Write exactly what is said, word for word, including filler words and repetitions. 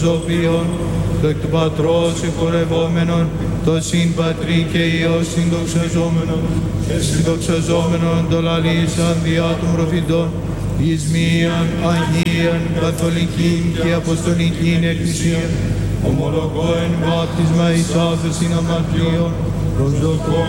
Ζωφίων, το εκ του Πατρός εκπορευόμενον, το συν Πατρί και Υιός συνδοξαζόμενον, και συνδοξαζόμενον το λαλήσαν διά των προφητών, εις μίαν Αγίαν Καθολικήν και Αποστολικήν Εκκλησίαν, ομολογώ εν βάπτισμα εις άφεσιν αμαρτίων, προσδοκώ